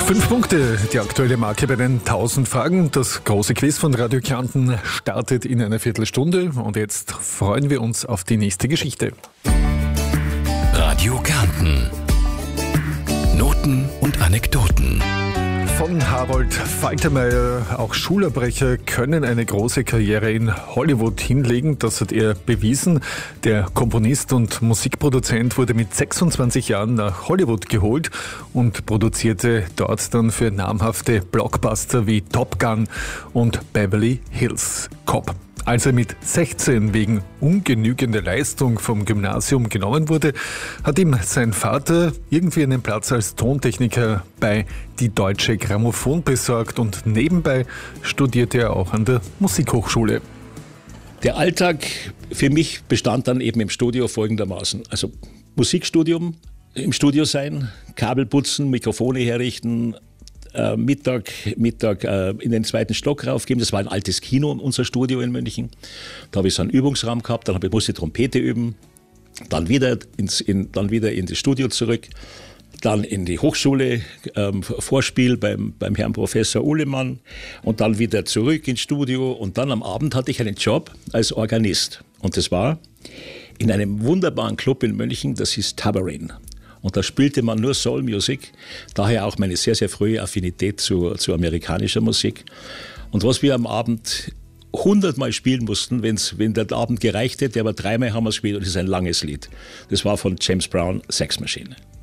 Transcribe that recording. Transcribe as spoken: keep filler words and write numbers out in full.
Fünf Punkte, die aktuelle Marke bei den tausend Fragen. Das große Quiz von Radio Kärnten startet in einer Viertelstunde und jetzt freuen wir uns auf die nächste Geschichte. Radio Kärnten. Noten und Anekdoten. Von Harold Faltermeier, auch Schulabbrecher können eine große Karriere in Hollywood hinlegen. Das hat er bewiesen. Der Komponist und Musikproduzent wurde mit sechsundzwanzig Jahren nach Hollywood geholt und produzierte dort dann für namhafte Blockbuster wie Top Gun und Beverly Hills Cop. Als er mit sechzehn wegen ungenügender Leistung vom Gymnasium genommen wurde, hat ihm sein Vater irgendwie einen Platz als Tontechniker bei Die Deutsche Grammophon besorgt und nebenbei studierte er auch an der Musikhochschule. Der Alltag für mich bestand dann eben im Studio folgendermaßen. Also Musikstudium, im Studio sein, Kabel putzen, Mikrofone herrichten, Äh, Mittag, Mittag äh, in den zweiten Stock raufgeben. Das war ein altes Kino, unser Studio in München. Da habe ich so einen Übungsraum gehabt, dann habe ich, musste ich Trompete üben, dann wieder, ins, in, dann wieder in das Studio zurück, dann in die Hochschule, ähm, Vorspiel beim, beim Herrn Professor Uhlemann und dann wieder zurück ins Studio und dann am Abend hatte ich einen Job als Organist. Und das war in einem wunderbaren Club in München, das hieß Tabarin. Und da spielte man nur Soul Music, daher auch meine sehr, sehr frühe Affinität zu, zu amerikanischer Musik. Und was wir am Abend hundertmal spielen mussten, wenn's, wenn der Abend gereicht hätte, aber dreimal haben wir es gespielt und es ist ein langes Lied. Das war von James Brown, Sex Machine.